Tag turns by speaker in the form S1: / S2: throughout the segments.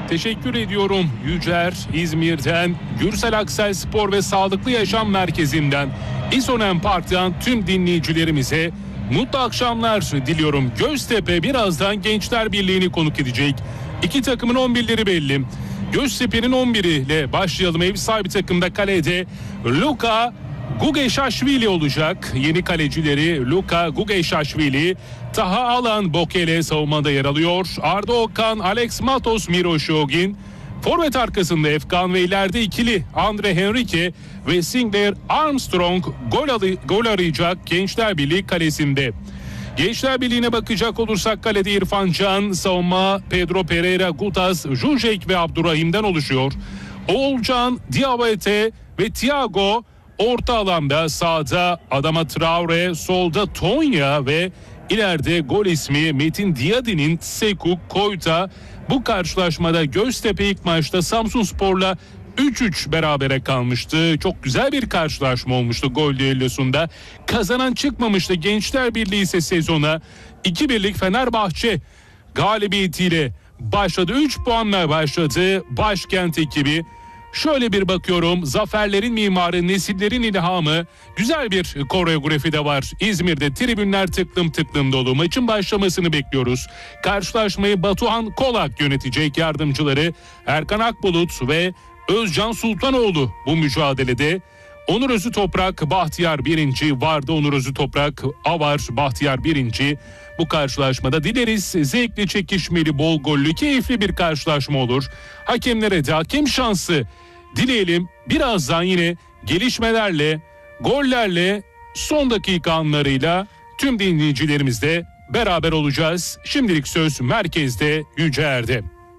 S1: Teşekkür ediyorum Yücer İzmir'den, Gürsel Aksel Spor ve Sağlıklı Yaşam Merkezi'nden, İsonem Park'tan tüm dinleyicilerimize mutlu akşamlar diliyorum. Göztepe birazdan Gençler Birliği'ni konuk edecek. İki takımın 11'leri belli. Göztepe'nin 11'i ile başlayalım. Ev sahibi takımda kalede Luka Gugeşaşvili olacak. Yeni kalecileri Luka Gugeşaşvili, Taha Alan Bokele savunmada yer alıyor. Arda Okan, Alex Matos, Miroşogin. Forvet arkasında Efkan ve ileride ikili Andre Henrique ve Sinclair Armstrong gol arayacak Gençler Birliği kalesinde. Gençler Birliği'ne bakacak olursak kalede İrfan Can, savunma Pedro Pereira, Gutas, Jujek ve Abdurrahim'den oluşuyor. Oğulcan, Diabete ve Thiago orta alanda, sağda Adama Traore, solda Tonya ve ileride gol ismi Metin Diadi'nin Sekuk Koyta. Bu karşılaşmada Göztepe ilk maçta Samsunspor'la 3-3 berabere kalmıştı. Çok güzel bir karşılaşma olmuştu gol düellosunda. Kazanan çıkmamıştı. Gençler Birliği ise sezona 2-1'lik Fenerbahçe galibiyetiyle başladı. 3 puanla başladı başkent ekibi. Şöyle bir bakıyorum, zaferlerin mimarı, nesillerin ilhamı, güzel bir koreografi de var. İzmir'de tribünler tıklım tıklım dolu. Maçın başlamasını bekliyoruz. Karşılaşmayı Batuhan Kolak yönetecek, yardımcıları Erkan Akbulut ve Özcan Sultanoğlu bu mücadelede. Onur Özü Toprak, Bahtiyar birinci, vardı Onur Özü Toprak, Avar, Bahtiyar birinci. Bu karşılaşmada dileriz zevkli, çekişmeli, bol gollü, keyifli bir karşılaşma olur. Hakemlere de hakem şansı dileyelim. Birazdan yine gelişmelerle, gollerle, son dakika anlarıyla tüm dinleyicilerimizle beraber olacağız. Şimdilik söz merkezde, Yücer'de.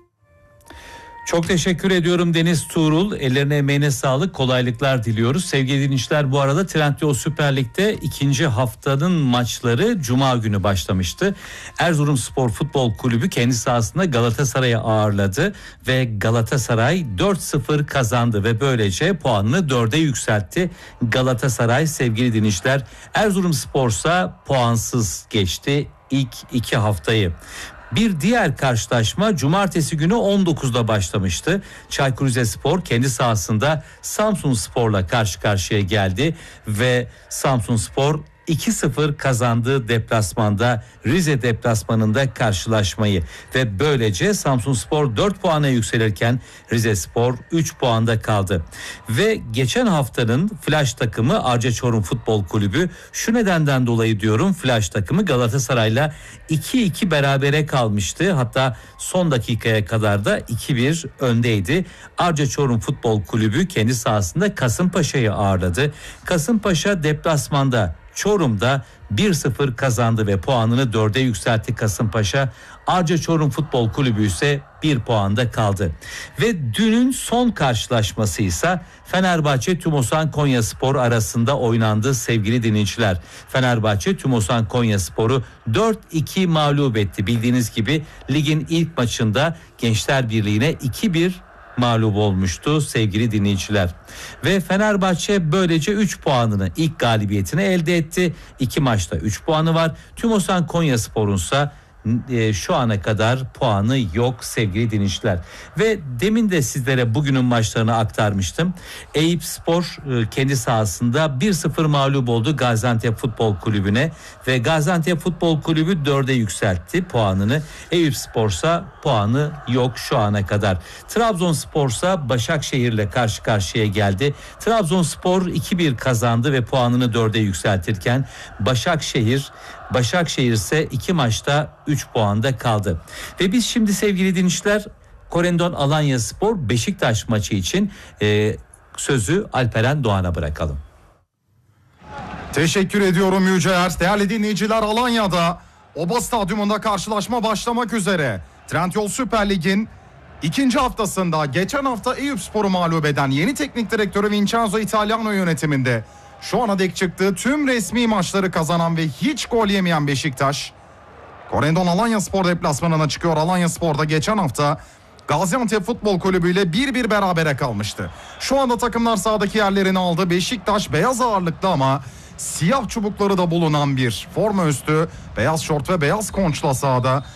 S2: Çok teşekkür ediyorum Deniz Tuğrul. Ellerine emeğine sağlık, kolaylıklar diliyoruz. Sevgili dinleyiciler, bu arada Trendyol Süper Lig'de ikinci haftanın maçları Cuma günü başlamıştı. Erzurumspor Futbol Kulübü kendi sahasında Galatasaray'ı ağırladı ve Galatasaray 4-0 kazandı ve böylece puanını 4'e yükseltti. Galatasaray, sevgili dinleyiciler, Erzurumspor ise puansız geçti ilk iki haftayı. Bir diğer karşılaşma cumartesi günü 19'da başlamıştı. Çaykur Rizespor kendi sahasında Samsunspor'la karşı karşıya geldi ve Samsunspor 2-0 kazandığı deplasmanda, Rize deplasmanında karşılaşmayı ve böylece Samsunspor 4 puana yükselirken Rizespor 3 puanda kaldı. Ve geçen haftanın flash takımı Arca Çorum Futbol Kulübü, şu nedenden dolayı diyorum flash takımı, Galatasaray'la 2-2 berabere kalmıştı. Hatta son dakikaya kadar da 2-1 öndeydi. Arca Çorum Futbol Kulübü kendi sahasında Kasımpaşa'yı ağırladı. Kasımpaşa deplasmanda Çorum'da 1-0 kazandı ve puanını 4'e yükseltti Kasımpaşa. Arca Çorum Futbol Kulübü ise 1 puanda kaldı. Ve dünün son karşılaşması ise Fenerbahçe Tümosan Konyaspor arasında oynandı sevgili dinleyiciler. Fenerbahçe Tümosan Konyaspor'u 4-2 mağlup etti. Bildiğiniz gibi ligin ilk maçında Gençler Birliği'ne 2-1 mağlup olmuştu sevgili dinleyiciler. Ve Fenerbahçe böylece 3 puanını, ilk galibiyetini elde etti. 2 maçta 3 puanı var. Tümosan Konyaspor'un ise şu ana kadar puanı yok sevgili dinleyiciler. Ve demin de sizlere bugünün maçlarını aktarmıştım. Eyüpspor kendi sahasında 1-0 mağlup oldu Gaziantep Futbol Kulübü'ne ve Gaziantep Futbol Kulübü 4'e yükseltti puanını. Eyüpspor ise puanı yok şu ana kadar. Trabzonspor ise Başakşehir'le karşı karşıya geldi. Trabzonspor 2-1 kazandı ve puanını 4'e yükseltirken Başakşehir ise 2 maçta 3 puanda kaldı. Ve biz şimdi sevgili dinleyiciler Korendon Alanyaspor Beşiktaş maçı için sözü Alperen Doğan'a bırakalım.
S3: Teşekkür ediyorum Yücel. Değerli dinleyiciler, Alanya'da Oba Stadyumunda karşılaşma başlamak üzere. Trendyol Süper Lig'in ikinci haftasında geçen hafta Eyüpspor'u mağlup eden yeni teknik direktörü Vincenzo Italiano yönetiminde şu ana dek çıktığı tüm resmi maçları kazanan ve hiç gol yemeyen Beşiktaş, Korendon Alanyaspor deplasmanına çıkıyor. Alanyaspor'da geçen hafta Gaziantep Futbol Kulübü ile 1-1 berabere kalmıştı. Şu anda takımlar sahadaki yerlerini aldı. Beşiktaş beyaz ağırlıklı ama siyah çubukları da bulunan bir forma üstü, beyaz şort ve beyaz konçla sahada.